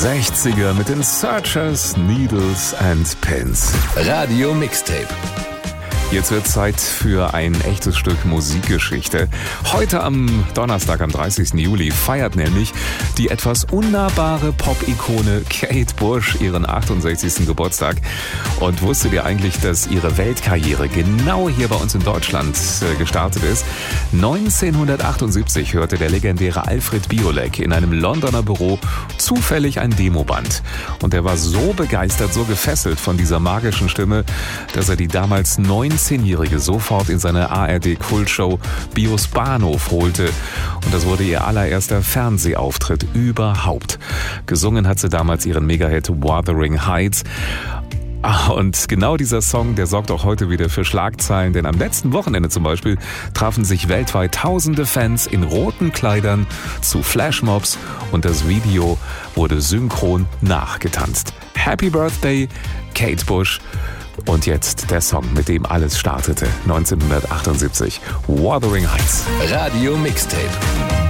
60er mit den Searchers, Needles and Pins. Radio Mixtape. Jetzt wird Zeit für ein echtes Stück Musikgeschichte. Heute am Donnerstag, am 30. Juli, feiert nämlich die etwas unnahbare Pop-Ikone Kate Bush ihren 68. Geburtstag. Und wusstet ihr eigentlich, dass ihre Weltkarriere genau hier bei uns in Deutschland gestartet ist? 1978 hörte der legendäre Alfred Biolek in einem Londoner Büro zufällig ein Demoband. Und er war so begeistert, so gefesselt von dieser magischen Stimme, dass er die damals 19-Jährige sofort in seine ARD-Kultshow Bios Bahnhof holte. Und das wurde ihr allererster Fernsehauftritt überhaupt. Gesungen hat sie damals ihren Megahit Wuthering Heights. Und genau dieser Song, der sorgt auch heute wieder für Schlagzeilen, denn am letzten Wochenende zum Beispiel trafen sich weltweit tausende Fans in roten Kleidern zu Flashmobs und das Video wurde synchron nachgetanzt. Happy Birthday, Kate Bush. Und jetzt der Song, mit dem alles startete, 1978, Wuthering Heights. Radio Mixtape.